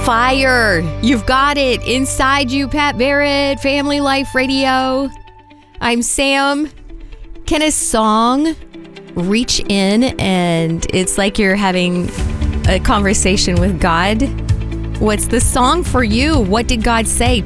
Fire. You've got it inside you, Pat Barrett, Family Life Radio. I'm Sam. Can a song reach in and it's like you're having a conversation with God? What's the song for you? What did God say?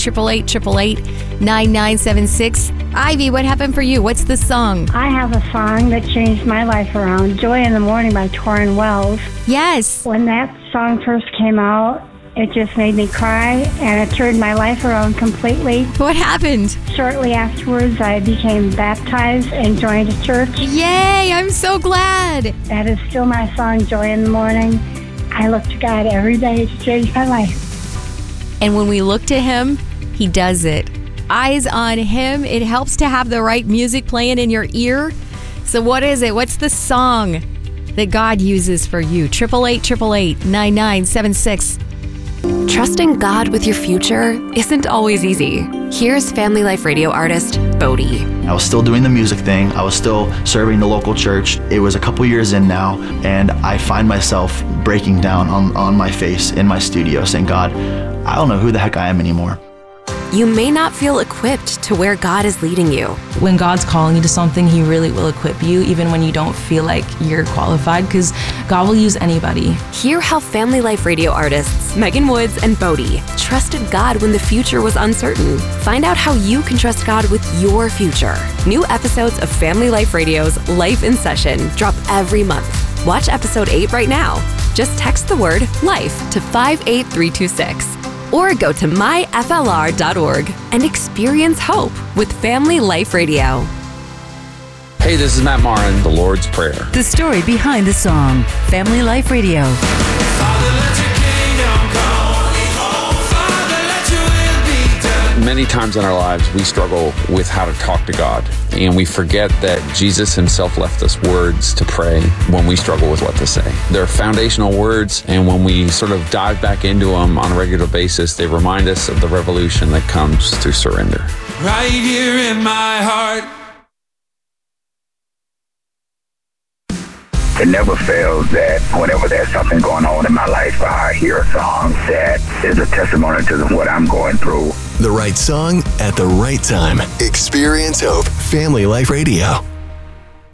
888-888-9976. Ivy, what happened for you? What's the song? I have a song that changed my life around. Joy in the Morning by Torrin Wells. Yes. When that song first came out, it just made me cry, and it turned my life around completely. What happened? Shortly afterwards, I became baptized and joined a church. Yay, I'm so glad. That is still my song, Joy in the Morning. I look to God every day to change my life. And when we look to Him, He does it. Eyes on Him. It helps to have the right music playing in your ear. So what is it? What's the song that God uses for you? 888-888-9976. Trusting God with your future isn't always easy. Here's Family Life Radio artist Bodie. I was still doing the music thing. I was still serving the local church. It was a couple years in now, and I find myself breaking down on my face in my studio saying, God, I don't know who the heck I am anymore. You may not feel equipped to where God is leading you. When God's calling you to something, He really will equip you, even when you don't feel like you're qualified, because God will use anybody. Hear how Family Life Radio artists Megan Woods and Bodie trusted God when the future was uncertain. Find out how you can trust God with your future. New episodes of Family Life Radio's Life in Session drop every month. Watch episode 8 right now. Just text the word LIFE to 58326. Or go to myflr.org and experience hope with Family Life Radio. Hey, this is Matt Marin, The Lord's Prayer. The story behind the song, Family Life Radio. Father, let your kingdom come. Father, let your will be done. Many times in our lives, we struggle with how to talk to God, and we forget that Jesus Himself left us words to pray when we struggle with what to say. They're foundational words, and when we sort of dive back into them on a regular basis, they remind us of the revolution that comes through surrender. Right here in my heart. It never fails that whenever there's something going on in my life, I hear a song that is a testimony to what I'm going through. The right song at the right time. Experience Hope. Family Life Radio.